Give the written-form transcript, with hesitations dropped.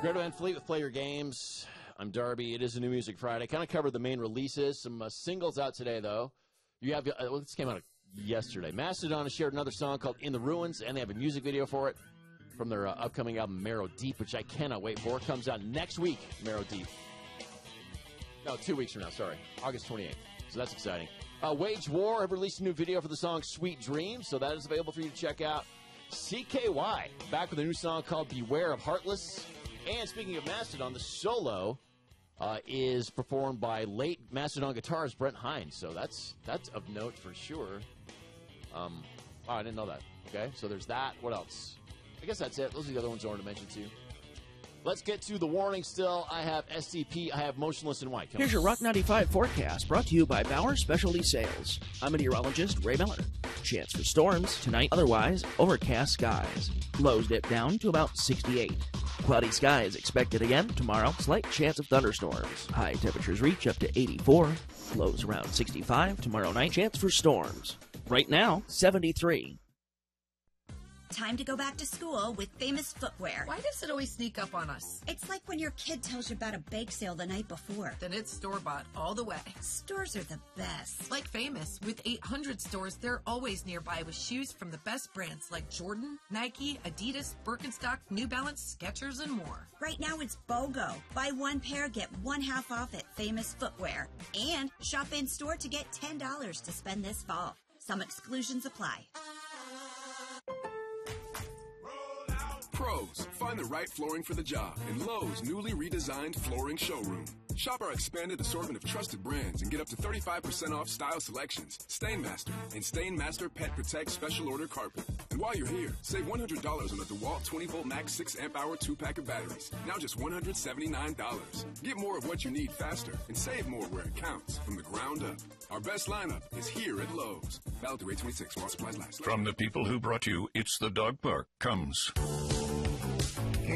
Greta Van Fleet with Play Your Games. I'm Darby. It is a New Music Friday. Kind of covered the main releases. Some singles out today, though. You have this came out yesterday. Mastodon has shared another song called In the Ruins, and they have a music video for it from their upcoming album, Marrow Deep, which I cannot wait for. It comes out next week, Marrow Deep. No, 2 weeks from now, sorry. August 28th. So that's exciting. Wage War have released a new video for the song Sweet Dreams, so that is available for you to check out. CKY, back with a new song called Beware of Heartless. And speaking of Mastodon, the solo is performed by late Mastodon guitarist Brent Hines. So that's of note for sure. I didn't know that. Okay, so there's that. What else? I guess that's it. Those are the other ones I wanted to mention too. Let's get to the warning still. I have SCP. I have Motionless in White. Here's your Rock 95 forecast brought to you by Bauer Specialty Sales. I'm meteorologist Ray Miller. Chance for storms tonight, otherwise overcast skies. Lows dip down to about 68. Cloudy skies expected again tomorrow. Slight chance of thunderstorms. High temperatures reach up to 84. Lows around 65 tomorrow night. Chance for storms. Right now, 73. Time to go back to school with Famous Footwear. Why does it always sneak up on us? It's like when your kid tells you about a bake sale the night before. Then it's store-bought all the way. Stores are the best. Like Famous, with 800 stores, they're always nearby with shoes from the best brands like Jordan, Nike, Adidas, Birkenstock, New Balance, Skechers, and more. Right now it's BOGO. Buy one pair, get one half off at Famous Footwear. And shop in-store to get $10 to spend this fall. Some exclusions apply. Pros, find the right flooring for the job in Lowe's newly redesigned flooring showroom. Shop our expanded assortment of trusted brands and get up to 35% off style selections, Stainmaster, and Stainmaster Pet Protect Special Order Carpet. And while you're here, save $100 on the DeWalt 20-volt max 6-amp-hour 2-pack of batteries. Now just $179. Get more of what you need faster and save more where it counts from the ground up. Our best lineup is here at Lowe's. Valid through 8/26 while supplies last. From the people who brought you It's the Dog Park comes